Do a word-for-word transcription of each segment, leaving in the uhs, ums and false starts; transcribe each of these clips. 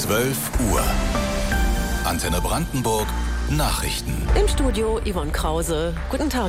zwölf Uhr. Antenne Brandenburg Nachrichten. Im Studio Yvonne Krause. Guten Tag.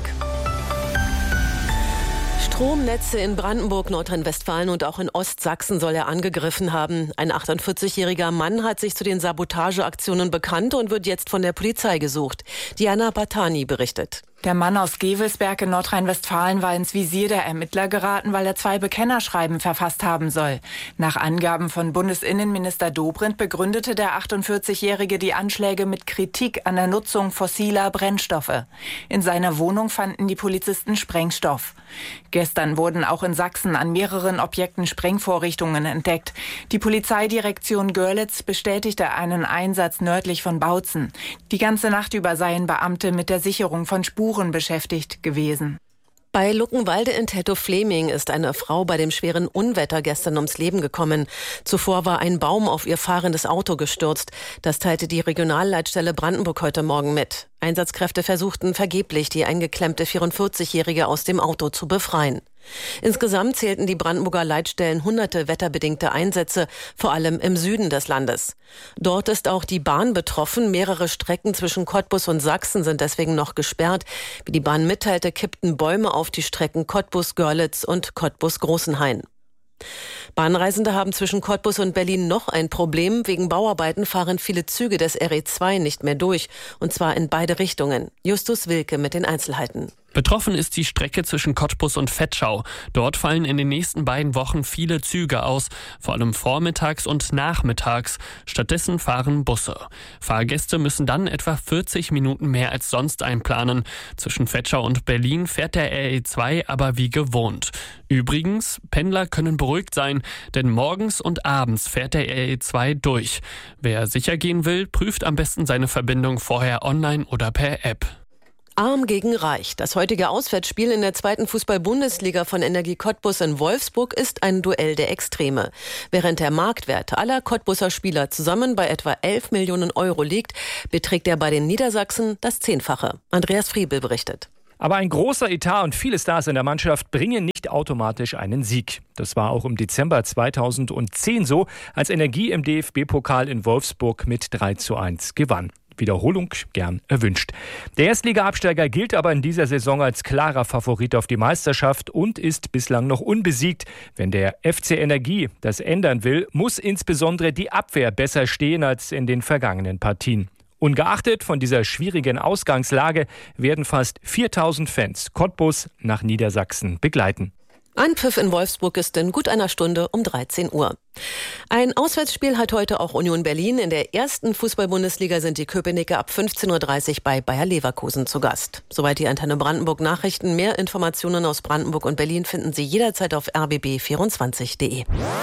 Stromnetze in Brandenburg, Nordrhein-Westfalen und auch in Ostsachsen soll er angegriffen haben. Ein achtundvierzigjähriger Mann hat sich zu den Sabotageaktionen bekannt und wird jetzt von der Polizei gesucht. Diana Batani berichtet. Der Mann aus Gevelsberg in Nordrhein-Westfalen war ins Visier der Ermittler geraten, weil er zwei Bekennerschreiben verfasst haben soll. Nach Angaben von Bundesinnenminister Dobrindt begründete der achtundvierzigjährige die Anschläge mit Kritik an der Nutzung fossiler Brennstoffe. In seiner Wohnung fanden die Polizisten Sprengstoff. Gestern wurden auch in Sachsen an mehreren Objekten Sprengvorrichtungen entdeckt. Die Polizeidirektion Görlitz bestätigte einen Einsatz nördlich von Bautzen. Die ganze Nacht über seien Beamte mit der Sicherung von Spuren beschäftigt gewesen. Bei Luckenwalde in Tettow-Fleming ist eine Frau bei dem schweren Unwetter gestern ums Leben gekommen. Zuvor war ein Baum auf ihr fahrendes Auto gestürzt. Das teilte die Regionalleitstelle Brandenburg heute Morgen mit. Einsatzkräfte versuchten vergeblich, die eingeklemmte vierundvierzigjährige aus dem Auto zu befreien. Insgesamt zählten die Brandenburger Leitstellen hunderte wetterbedingte Einsätze, vor allem im Süden des Landes. Dort ist auch die Bahn betroffen. Mehrere Strecken zwischen Cottbus und Sachsen sind deswegen noch gesperrt. Wie die Bahn mitteilte, kippten Bäume auf die Strecken Cottbus-Görlitz und Cottbus-Großenhain. Bahnreisende haben zwischen Cottbus und Berlin noch ein Problem. Wegen Bauarbeiten fahren viele Züge des R E zwei nicht mehr durch, und zwar in beide Richtungen. Justus Wilke mit den Einzelheiten. Betroffen ist die Strecke zwischen Cottbus und Vetschau. Dort fallen in den nächsten beiden Wochen viele Züge aus, vor allem vormittags und nachmittags. Stattdessen fahren Busse. Fahrgäste müssen dann etwa vierzig Minuten mehr als sonst einplanen. Zwischen Vetschau und Berlin fährt der R E zwei aber wie gewohnt. Übrigens, Pendler können beruhigt sein, denn morgens und abends fährt der R E zwei durch. Wer sicher gehen will, prüft am besten seine Verbindung vorher online oder per App. Arm gegen Reich. Das heutige Auswärtsspiel in der zweiten Fußball-Bundesliga von Energie Cottbus in Wolfsburg ist ein Duell der Extreme. Während der Marktwert aller Cottbuser Spieler zusammen bei etwa elf Millionen Euro liegt, beträgt er bei den Niedersachsen das Zehnfache. Andreas Friebel berichtet. Aber ein großer Etat und viele Stars in der Mannschaft bringen nicht automatisch einen Sieg. Das war auch im Dezember zweitausendzehn so, als Energie im D F B-Pokal in Wolfsburg mit drei zu eins gewann. Wiederholung gern erwünscht. Der Erstliga-Absteiger gilt aber in dieser Saison als klarer Favorit auf die Meisterschaft und ist bislang noch unbesiegt. Wenn der F C Energie das ändern will, muss insbesondere die Abwehr besser stehen als in den vergangenen Partien. Ungeachtet von dieser schwierigen Ausgangslage werden fast viertausend Fans Cottbus nach Niedersachsen begleiten. Anpfiff in Wolfsburg ist in gut einer Stunde um dreizehn Uhr. Ein Auswärtsspiel hat heute auch Union Berlin. In der ersten Fußball-Bundesliga sind die Köpenicker ab fünfzehn Uhr dreißig bei Bayer Leverkusen zu Gast. Soweit die Antenne Brandenburg Nachrichten. Mehr Informationen aus Brandenburg und Berlin finden Sie jederzeit auf r b b vierundzwanzig punkt d e.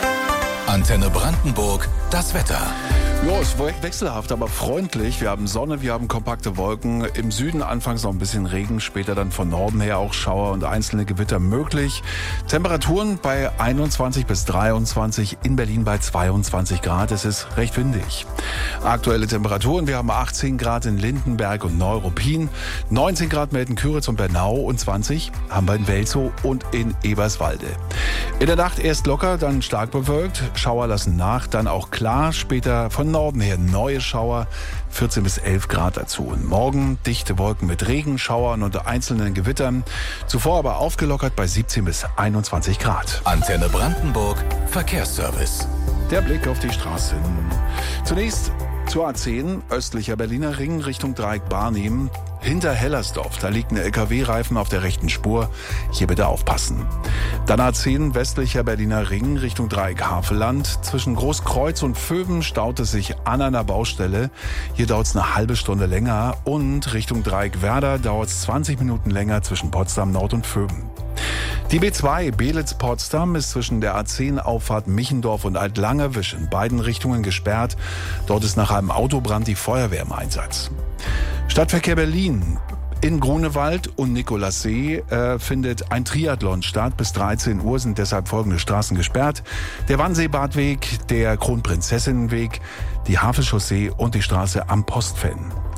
Antenne Brandenburg, das Wetter. Ja, es ist wechselhaft, aber freundlich. Wir haben Sonne, wir haben kompakte Wolken. Im Süden anfangs noch ein bisschen Regen, später dann von Norden her auch Schauer und einzelne Gewitter möglich. Temperaturen bei einundzwanzig bis dreiundzwanzig, in Berlin bei zweiundzwanzig Grad. Es ist recht windig. Aktuelle Temperaturen, wir haben achtzehn Grad in Lindenberg und Neuruppin, neunzehn Grad Melden-Küritz und Bernau und zwanzig haben wir in Welzow und in Eberswalde. In der Nacht erst locker, dann stark bewölkt. Schauer lassen nach, dann auch klar, später von Norden her neue Schauer, vierzehn bis elf Grad dazu. Und morgen dichte Wolken mit Regenschauern und einzelnen Gewittern. Zuvor aber aufgelockert bei siebzehn bis einundzwanzig Grad. Antenne Brandenburg, Verkehrsservice. Der Blick auf die Straßen. Zunächst zur A zehn, östlicher Berliner Ring Richtung Dreieck Barnim. Hinter Hellersdorf, da liegt ein L K W-Reifen auf der rechten Spur. Hier bitte aufpassen. Dann A zehn, westlicher Berliner Ring Richtung Dreieck Havelland. Zwischen Großkreuz und Vöben staut es sich an einer Baustelle. Hier dauert es eine halbe Stunde länger. Und Richtung Dreieck Werder dauert es zwanzig Minuten länger zwischen Potsdam Nord und Vöben. Die B zwei Belitz-Potsdam ist zwischen der A zehn Auffahrt Michendorf und Altlangerwisch in beiden Richtungen gesperrt. Dort ist nach einem Autobrand die Feuerwehr im Einsatz. Stadtverkehr Berlin. In Grunewald und Nikolassee äh, findet ein Triathlon statt. Bis dreizehn Uhr sind deshalb folgende Straßen gesperrt. Der Wannseebadweg, der Kronprinzessinnenweg, die Havelchaussee und die Straße am Postfenn.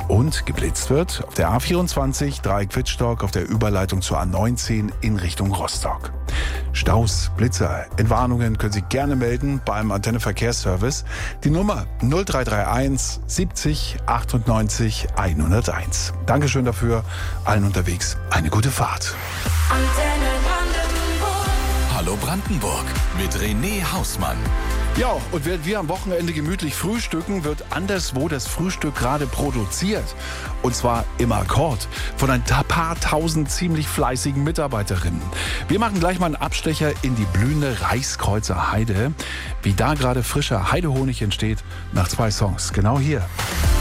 Und geblitzt wird auf der A vierundzwanzig, Dreieck Wittstock, auf der Überleitung zur A neunzehn in Richtung Rostock. Staus, Blitzer, Entwarnungen können Sie gerne melden beim Antenne Verkehrsservice. Die Nummer null drei drei eins siebzig achtundneunzig hunderteins. Dankeschön dafür. Allen unterwegs eine gute Fahrt. Antenne Brandenburg. Hallo Brandenburg mit René Hausmann. Ja, und während wir am Wochenende gemütlich frühstücken, wird anderswo das Frühstück gerade produziert. Und zwar im Akkord von ein paar tausend ziemlich fleißigen Mitarbeiterinnen. Wir machen gleich mal einen Abstecher in die blühende Reichskreuzer Heide. Wie da gerade frischer Heidehonig entsteht, nach zwei Songs. Genau hier.